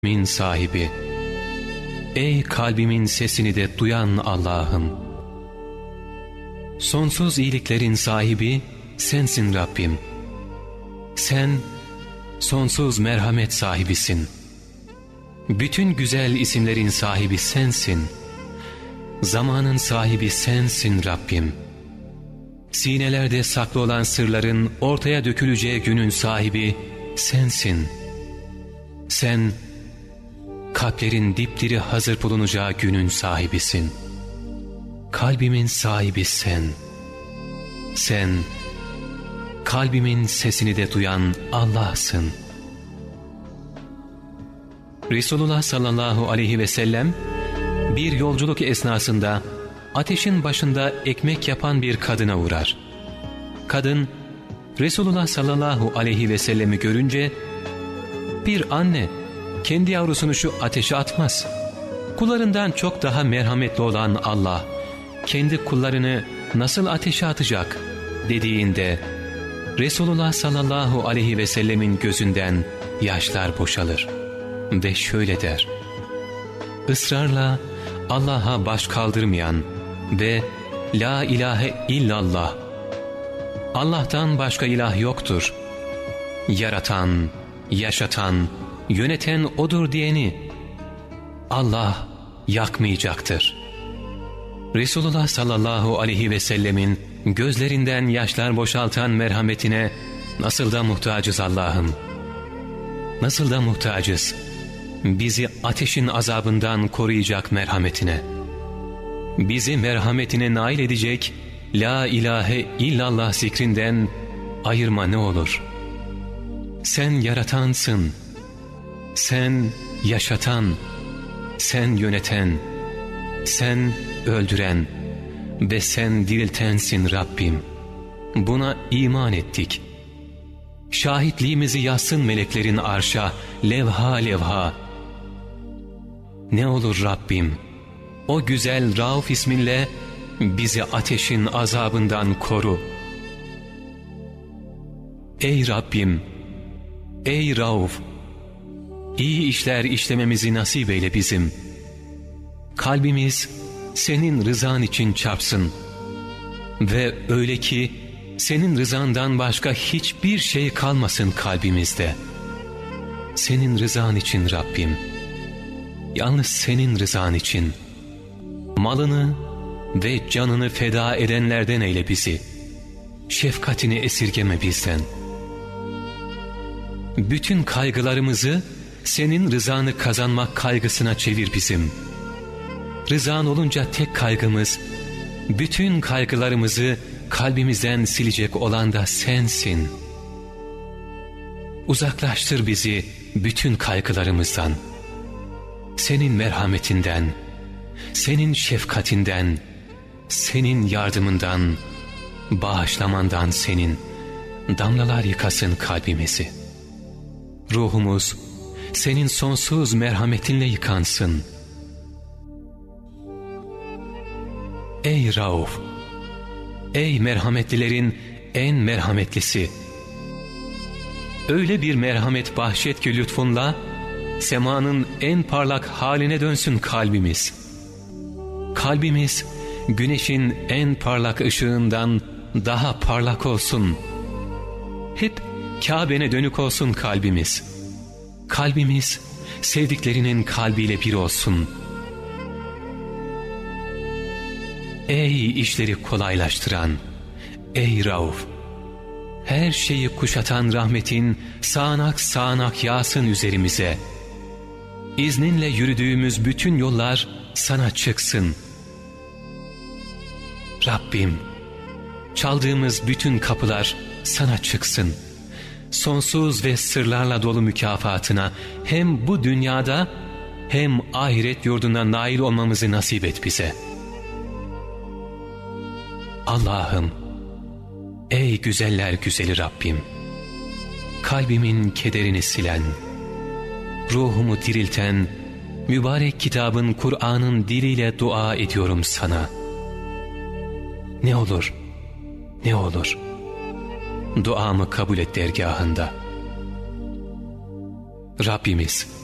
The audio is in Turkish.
Min sahibi, ey kalbimin sesini de duyan Allah'ım. Sonsuz iyiliklerin sahibi sensin Rabbim. Sen sonsuz merhamet sahibisin. Bütün güzel isimlerin sahibi sensin. Zamanın sahibi sensin Rabbim. Sinelerde saklı olan sırların ortaya döküleceği günün sahibi sensin. Sen kalplerin dipdiri hazır bulunacağı günün sahibisin. Kalbimin sahibi sen. Sen kalbimin sesini de duyan Allah'sın. Resulullah sallallahu aleyhi ve sellem bir yolculuk esnasında ateşin başında ekmek yapan bir kadına uğrar. Kadın Resulullah sallallahu aleyhi ve sellemi görünce, bir anne kendi yavrusunu şu ateşe atmaz. Kullarından çok daha merhametli olan Allah kendi kullarını nasıl ateşe atacak dediğinde Resulullah sallallahu aleyhi ve sellemin gözünden yaşlar boşalır ve şöyle der: ısrarla Allah'a baş kaldırmayan ve la ilahe illallah, Allah'tan başka ilah yoktur, yaratan, yaşatan, yöneten O'dur diyeni Allah yakmayacaktır. Resulullah sallallahu aleyhi ve sellemin gözlerinden yaşlar boşaltan merhametine nasıl da muhtacız Allah'ım. Nasıl da muhtacız bizi ateşin azabından koruyacak merhametine. Bizi merhametine nail edecek la ilahe illallah zikrinden ayırma ne olur. Sen yaratansın, sen yaşatan, sen yöneten, sen öldüren ve sen diriltensin Rabbim. Buna iman ettik. Şahitliğimizi yazsın meleklerin arşa, levha levha. Ne olur Rabbim, o güzel Rauf isminle bizi ateşin azabından koru. Ey Rabbim, ey Rauf, iyi işler işlememizi nasip eyle bizim. Kalbimiz senin rızan için çarpsın ve öyle ki senin rızandan başka hiçbir şey kalmasın kalbimizde. Senin rızan için Rabbim, yalnız senin rızan için malını ve canını feda edenlerden eyle bizi. Şefkatini esirgeme bizden. Bütün kaygılarımızı senin rızanı kazanmak kaygısına çevir bizim. Rızan olunca tek kaygımız, bütün kaygılarımızı kalbimizden silecek olan da sensin. Uzaklaştır bizi bütün kaygılarımızdan. Senin merhametinden, senin şefkatinden, senin yardımından, bağışlamandan senin damlalar yıkasın kalbimizi. Ruhumuz senin sonsuz merhametinle yıkansın. Ey Rauf, ey merhametlilerin en merhametlisi, öyle bir merhamet bahşet ki lütfunla semanın en parlak haline dönsün kalbimiz. Kalbimiz güneşin en parlak ışığından daha parlak olsun. Hep Kabe'ne dönük olsun kalbimiz. Kalbimiz sevdiklerinin kalbiyle bir olsun. Ey işleri kolaylaştıran, ey Rauf, her şeyi kuşatan rahmetin sağanak sağanak yağsın üzerimize. İzninle yürüdüğümüz bütün yollar sana çıksın. Rabbim, çaldığımız bütün kapılar sana çıksın. Sonsuz ve sırlarla dolu mükafatına hem bu dünyada hem ahiret yurduna nail olmamızı nasip et bize. Allah'ım, ey güzeller güzeli Rabbim, kalbimin kederini silen, ruhumu dirilten, mübarek kitabın Kur'an'ın diliyle dua ediyorum sana. Ne olur, ne olur, duamı kabul et dergahında. Rabbimiz,